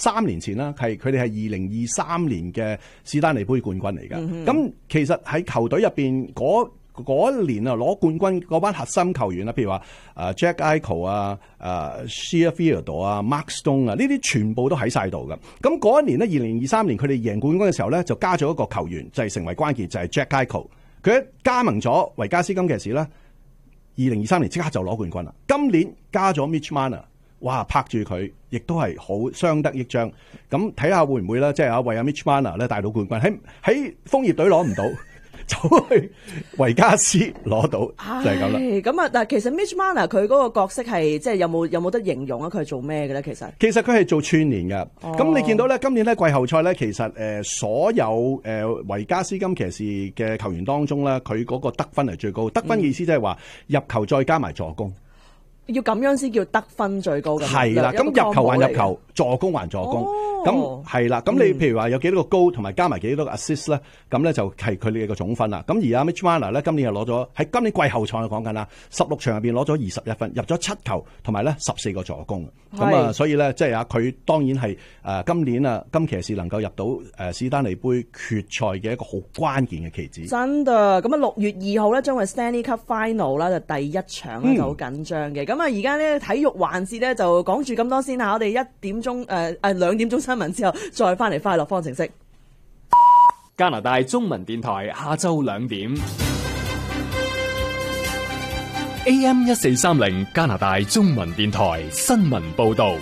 3年前啦，佢哋係2023年嘅史丹利杯冠軍嚟㗎。咁其實喺球隊入邊嗰一年啊，攞冠軍嗰班核心球員啊，譬如話Jack Eichel 啊、Shea Theodore 啊、Mark Stone 啊，呢啲全部都喺晒度㗎。咁嗰一年呢，2023年佢哋贏冠軍嘅時候咧，就加咗一個球員，就係成為關鍵，就係 Jack Eichel。佢一加盟咗維加斯金騎士咧，2023年即刻就攞冠軍啦。今年加咗 Mitch Marner， 哇，拍住佢，亦都係好相得益彰。咁睇下會唔會咧，即係為阿 Mitch Marner 咧帶到冠軍，喺楓葉隊攞唔到。走去維加斯攞到就係咁啦。 咁啊，但係其實 Mitch Marner 佢嗰個角色係即係有冇得形容啊？佢係做咩嘅咧？其實佢係做串聯嘅。咁你見到咧，今年咧季後賽咧，其實所有維加斯金騎士嘅球員當中咧，佢嗰個得分係最高。得分意思即係話入球再加埋助攻。 要咁樣先叫得分最高嘅。 係啦，咁入球還入球，助攻還助攻。咁係啦，咁你譬如話有幾多個高，同埋加埋幾多個 assist 咧，咁咧就係佢哋嘅總分啦。咁而阿 Mitch Marner 咧，今年又攞咗喺今年季後賽講緊啦，16場入邊攞咗21分，入咗7球，同埋咧14個助攻。咁啊，所以咧即係佢當然係今年金騎士能夠入到史丹利杯決賽嘅一個好關鍵嘅棋子。 真㗎，咁啊6月2號咧將會 Stanley Cup Final 啦，就第一場咧就好緊張嘅。咁啊而家咧體育環節咧就講住咁多先嚇，我哋2點鐘新聞之後再翻嚟快樂方程式。 加拿大中文電台下晝2點 AM 1430加拿大中文電台新聞報道。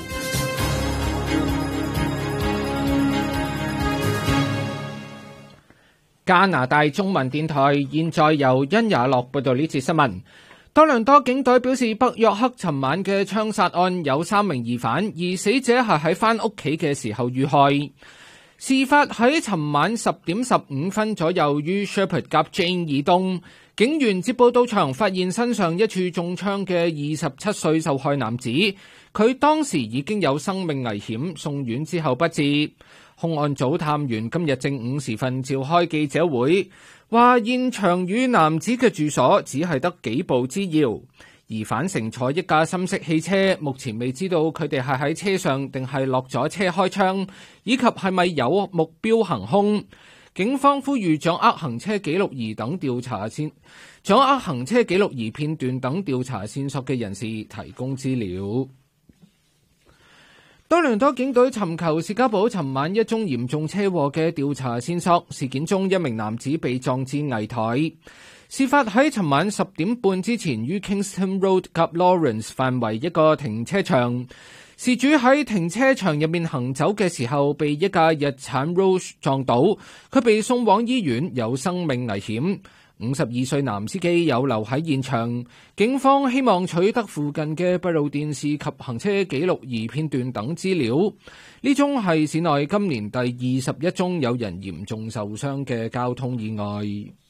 加拿大中文電台現在由殷雅樂報道呢節新聞。多倫多警隊表示，北約克尋晚嘅槍殺案有3名疑犯，而死者係喺返屋企嘅時候遇害。事發喺尋晚10點15分左右於 Shepherd 夾 Jane 以東，警員接報到場，發現身上一處中槍嘅27歲受害男子，佢當時已經有生命危險，送院之後不治。兇案組探員今日正午時分召開記者會，話現場與男子嘅住所只係得幾步之遙，疑犯乘坐一架深色汽車，目前未知道佢哋係喺車上定係落咗車開槍，以及係咪有目標行兇。警方呼籲掌握行車記錄儀等調查線，掌握行車記錄儀片段等調查線索嘅人士提供資料。多倫多警隊尋求士嘉堡尋晚一宗嚴重車禍嘅調查線索，事件中一名男子被撞至危殆。事發喺尋晚10點半之前於 Kingston Road 及 Lawrence 範圍一個停車場。事主喺停車場入面行走嘅時候，被一架日產 Rouge 撞倒，佢被送往醫院，有生命危險。52歲男司機有留喺現場，警方希望取得附近嘅閉路電視及行車記錄儀片段等資料。呢宗係市內今年第21宗有人嚴重受傷嘅交通意外。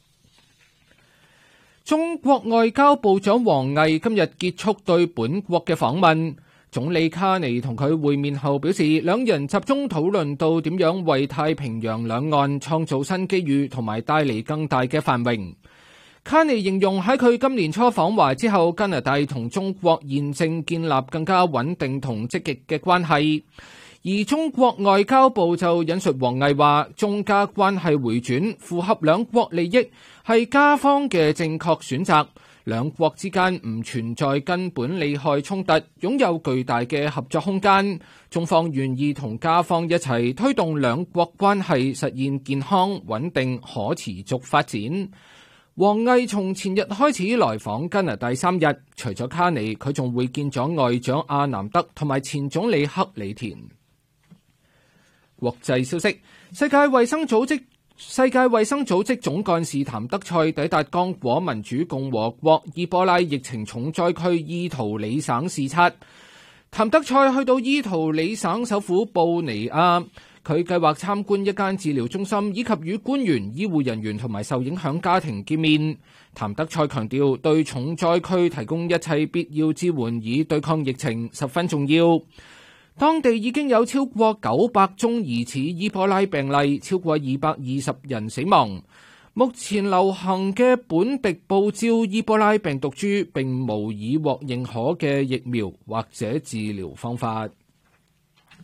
中國外交部長王毅今日結束對本國嘅訪問。總理卡尼同佢會面後表示，兩人集中討論到點樣為太平洋兩岸創造新機遇同埋帶嚟更大嘅繁榮。卡尼形容喺佢今年初訪華之後，加拿大同中國現正建立更加穩定同積極嘅關係。而中國外交部就引述王毅話，中加關係回轉符合兩國利益，係加方嘅正確選擇。兩國之間唔存在根本利害衝突，擁有巨大嘅合作空間。中方願意同加方一齊推動兩國關係實現健康、穩定、可持續發展。王毅從前日開始來訪加拿大3日，除咗卡尼，佢仲會見咗外長阿南德同埋前總理克里田。國際消息，世界衛生組織總幹事譚德塞抵達剛果民主共和國伊波拉疫情重災區伊圖里省視察。譚德塞去到伊圖里省首府布尼亞，佢計劃參觀一間治療中心，以及與官員、醫護人員同埋受影響家庭見面。譚德塞強調，對重災區提供一切必要支援以對抗疫情十分重要。當地已經有超過900宗疑似伊波拉病例，超過220人死亡。目前流行嘅本迪布焦伊波拉病毒株並無已獲認可嘅疫苗或者治療方法。